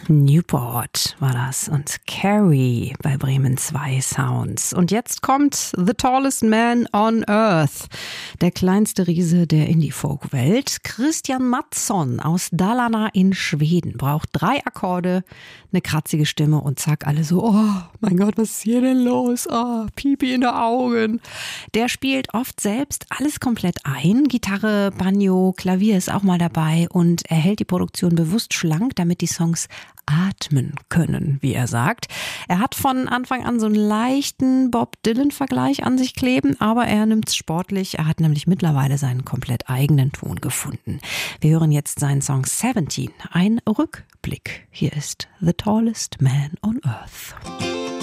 Newport war das und Carrie bei Bremen 2 Sounds. Und jetzt kommt The Tallest Man on Earth, der kleinste Riese der Indie-Folk-Welt. Christian Mattsson aus Dalarna in Schweden braucht 3 Akkorde, eine kratzige Stimme und zack, alle so, oh mein Gott, was ist hier denn los? Oh, Pipi in den Augen. Der spielt oft selbst alles komplett ein. Gitarre, Banjo, Klavier ist auch mal dabei und er hält die Produktion bewusst schlank, damit die Songs atmen können, wie er sagt. Er hat von Anfang an so einen leichten Bob Dylan-Vergleich an sich kleben, aber er nimmt es sportlich. Er hat nämlich mittlerweile seinen komplett eigenen Ton gefunden. Wir hören jetzt seinen Song 17, ein Rückblick. Hier ist The Tallest Man on Earth.